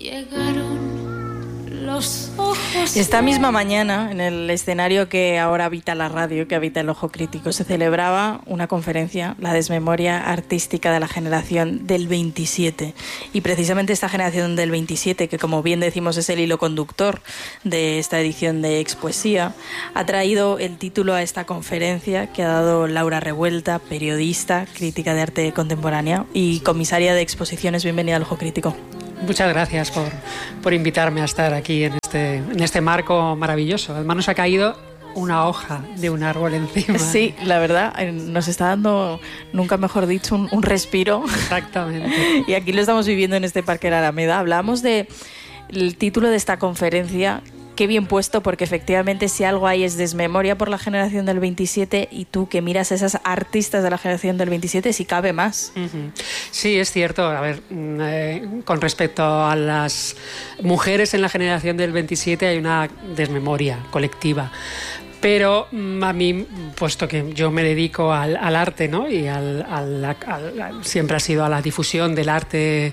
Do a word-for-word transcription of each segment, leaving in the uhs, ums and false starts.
Los ojos. Esta misma mañana, en el escenario que ahora habita la radio, que habita el Ojo Crítico, se celebraba una conferencia, la desmemoria artística de la generación del veintisiete. Y precisamente esta generación del veintisiete, que como bien decimos es el hilo conductor de esta edición de Expoesía, ha traído el título a esta conferencia que ha dado Laura Revuelta, periodista, crítica de arte contemporánea y comisaria de exposiciones. Bienvenida al Ojo Crítico. Muchas gracias por, por invitarme a estar aquí en este, en este marco maravilloso. Además nos ha caído una hoja de un árbol encima. Sí, la verdad, nos está dando, nunca mejor dicho, un, un respiro. Exactamente. Y aquí lo estamos viviendo en este Parque de la Alameda. Hablamos del título de esta conferencia. Qué bien puesto, porque efectivamente si algo hay es desmemoria por la generación del veintisiete, y tú que miras a esas artistas de la generación del veintisiete, si cabe más. Uh-huh. Sí, es cierto. A ver, eh, con respecto a las mujeres en la generación del veintisiete hay una desmemoria colectiva. Pero a mí, puesto que yo me dedico al, al arte, ¿no? Y al, al, al, al, siempre ha sido a la difusión del arte,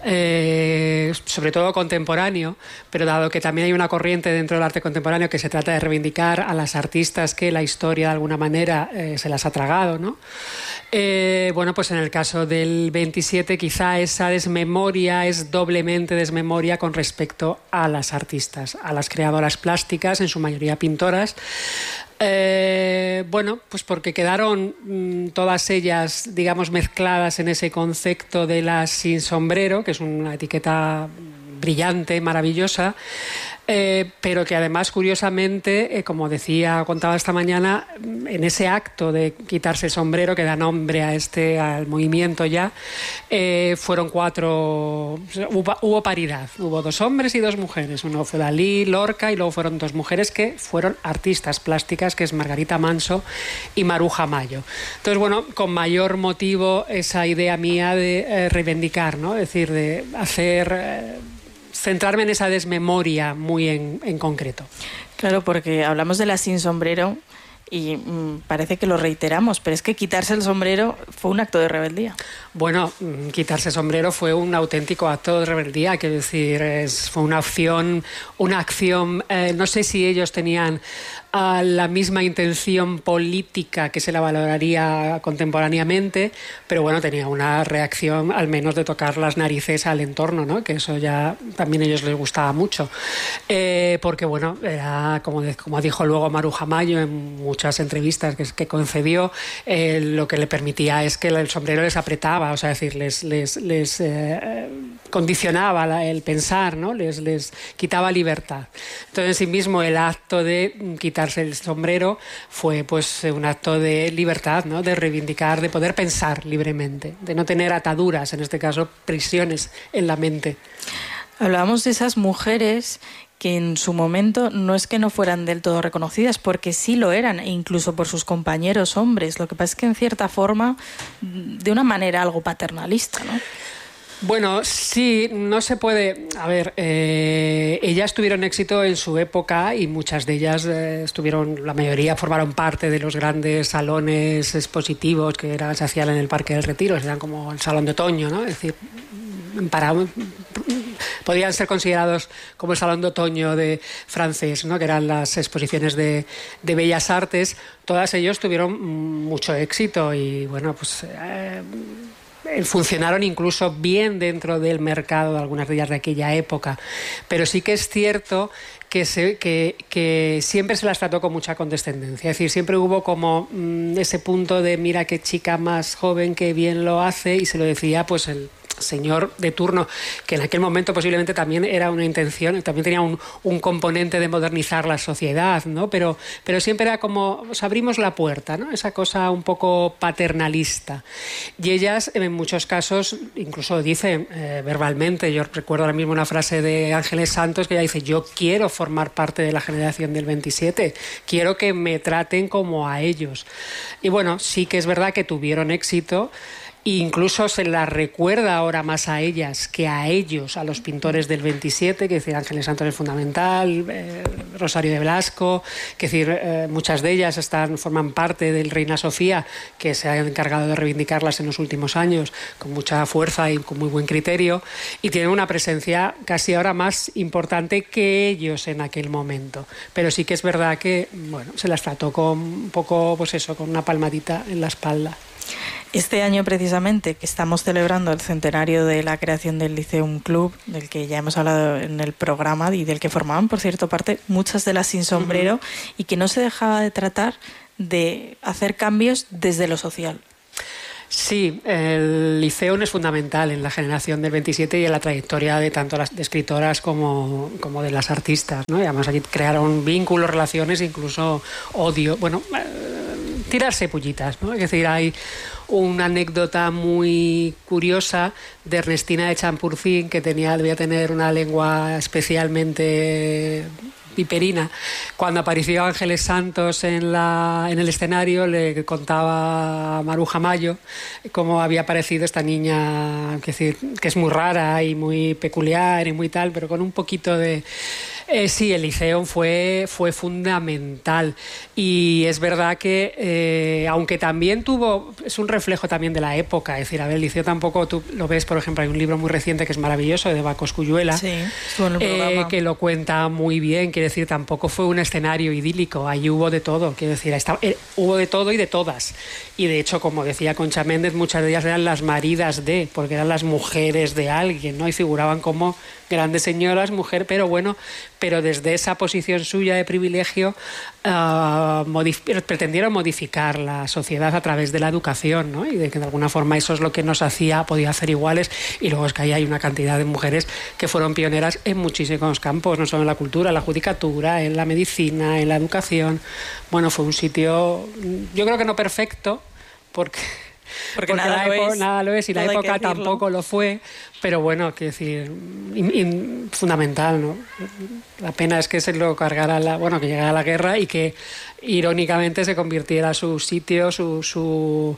eh, sobre todo contemporáneo, pero dado que también hay una corriente dentro del arte contemporáneo que se trata de reivindicar a las artistas que la historia de alguna manera eh, se las ha tragado, ¿no? Eh, bueno, pues en el caso del veintisiete quizá esa desmemoria es doblemente desmemoria con respecto a las artistas, a las creadoras plásticas, en su mayoría pintoras. Eh, bueno, pues porque quedaron mmm, todas ellas, digamos, mezcladas en ese concepto de las sin sombrero, que es una etiqueta brillante, maravillosa, eh, pero que además, curiosamente, eh, como decía, contaba esta mañana, en ese acto de quitarse el sombrero, que da nombre a este, al movimiento ya, eh, fueron cuatro, hubo, hubo paridad, hubo dos hombres y dos mujeres, uno fue Dalí, Lorca, y luego fueron dos mujeres que fueron artistas plásticas, que es Margarita Manso y Maruja Mayo. Entonces, bueno, con mayor motivo esa idea mía de eh, reivindicar, ¿no? Es decir, de hacer... Eh, centrarme en esa desmemoria muy en, en concreto. Claro, porque hablamos de la sin sombrero y mmm, parece que lo reiteramos, pero es que quitarse el sombrero fue un acto de rebeldía. Bueno, quitarse el sombrero fue un auténtico acto de rebeldía, quiero decir, es, fue una acción, una acción, eh, no sé si ellos tenían a la misma intención política que se la valoraría contemporáneamente, pero bueno, tenía una reacción al menos de tocar las narices al entorno, ¿no? Que eso ya también a ellos les gustaba mucho, eh, porque bueno, era como, de, como dijo luego Maruja Mayo en muchas entrevistas que, que concedió, eh, lo que le permitía es que el sombrero les apretaba, o sea, es decir, les, les, les eh, condicionaba la, el pensar, ¿no? Les, les quitaba libertad. Entonces, en sí mismo, el acto de quitar el sombrero fue pues un acto de libertad, ¿no? De reivindicar, de poder pensar libremente, de no tener ataduras, en este caso prisiones en la mente. Hablábamos de esas mujeres que en su momento no es que no fueran del todo reconocidas, porque sí lo eran, e incluso por sus compañeros hombres. Lo que pasa es que en cierta forma, de una manera algo paternalista, ¿no? Bueno, sí, no se puede... A ver, eh, ellas tuvieron éxito en su época y muchas de ellas eh, estuvieron, la mayoría formaron parte de los grandes salones expositivos que eran, se hacían en el Parque del Retiro, eran como el Salón de Otoño, ¿no? Es decir, para, podían ser considerados como el Salón de Otoño de francés, ¿no? Que eran las exposiciones de, de bellas artes. Todas ellos tuvieron mucho éxito y, bueno, pues... Eh, funcionaron incluso bien dentro del mercado de algunas de ellas de aquella época, pero sí que es cierto que, se, que, que siempre se las trató con mucha condescendencia, es decir, siempre hubo como mmm, ese punto de mira qué chica más joven que bien lo hace, y se lo decía pues el señor de turno, que en aquel momento posiblemente también era una intención, también tenía un, un componente de modernizar la sociedad, ¿no? Pero, pero siempre era como, os abrimos la puerta, ¿no? Esa cosa un poco paternalista. Y ellas, en muchos casos, incluso dicen eh, verbalmente, yo recuerdo ahora mismo una frase de Ángeles Santos que ella dice, yo quiero formar parte de la generación del veintisiete, quiero que me traten como a ellos. Y bueno, sí que es verdad que tuvieron éxito. E incluso se las recuerda ahora más a ellas que a ellos, a los pintores del veintisiete, que decir Ángeles Santos es fundamental, eh, Rosario de Blasco, que decir eh, muchas de ellas están, forman parte del Reina Sofía, que se ha encargado de reivindicarlas en los últimos años con mucha fuerza y con muy buen criterio, y tienen una presencia casi ahora más importante que ellos en aquel momento. Pero sí que es verdad que, bueno, se las trató con un poco, pues eso, con una palmadita en la espalda. Este año precisamente, que estamos celebrando el centenario de la creación del Liceum Club, del que ya hemos hablado en el programa y del que formaban, por cierto, parte muchas de las sin sombrero, uh-huh. y que no se dejaba de tratar de hacer cambios desde lo social. Sí, el Liceum es fundamental en la generación del veintisiete y en la trayectoria de tanto las de escritoras como, como de las artistas, ¿no? Y además allí crearon vínculos, relaciones, incluso odio, bueno, eh, tirarse pullitas, ¿no? Es decir, hay una anécdota muy curiosa de Ernestina de Champurcín, que tenía, debía tener una lengua especialmente piperina. Cuando apareció Ángeles Santos en, la, en el escenario, le contaba a Maruja Mayo cómo había aparecido esta niña, que, decir, que es muy rara y muy peculiar y muy tal, pero con un poquito de... Eh, sí, el Liceum fue, fue fundamental, y es verdad que eh, aunque también tuvo, es un reflejo también de la época, es decir, a ver, el Liceo tampoco, tú lo ves, por ejemplo, hay un libro muy reciente que es maravilloso, de Bacos Cuyuela, sí, en el eh, que lo cuenta muy bien, quiere decir, tampoco fue un escenario idílico, ahí hubo de todo, quiero decir, estaba, eh, hubo de todo y de todas, y de hecho, como decía Concha Méndez, muchas de ellas eran las maridas de, porque eran las mujeres de alguien, ¿no? Y figuraban como grandes señoras, mujer, pero bueno, pero desde esa posición suya de privilegio uh, modif- pretendieron modificar la sociedad a través de la educación, ¿no? Y de que de alguna forma eso es lo que nos hacía, podía hacer iguales, y luego es que ahí hay una cantidad de mujeres que fueron pioneras en muchísimos campos, no solo en la cultura, en la judicatura, en la medicina, en la educación. Bueno, fue un sitio, yo creo que no perfecto, porque... Porque, Porque nada, la lo epo- es, nada lo es y la época tampoco lo fue, pero bueno, quiero decir, in, in, fundamental, ¿no? La pena es que se lo cargara la, bueno, que llegara la guerra y que irónicamente se convirtiera su sitio su, su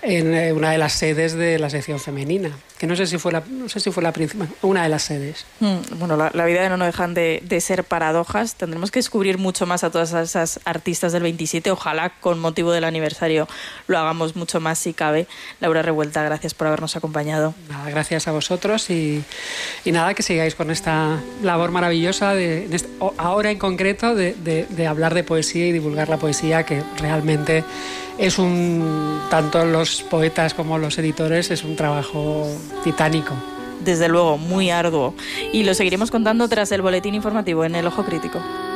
en una de las sedes de la sección femenina, que no sé si fue la, no sé si fue la principal, una de las sedes. Mm, bueno, la, la vida no nos dejan de, de ser paradojas. Tendremos que descubrir mucho más a todas esas artistas del veintisiete. Ojalá con motivo del aniversario lo hagamos mucho más si cabe. Laura Revuelta, gracias por habernos acompañado. Nada, gracias a vosotros y, y nada, que sigáis con esta labor maravillosa de, de este, ahora en concreto de, de, de hablar de poesía y divulgar la poesía, que realmente es un, tanto los poetas como los editores, es un trabajo titánico. Desde luego, muy arduo. Y lo seguiremos contando tras el boletín informativo en El Ojo Crítico.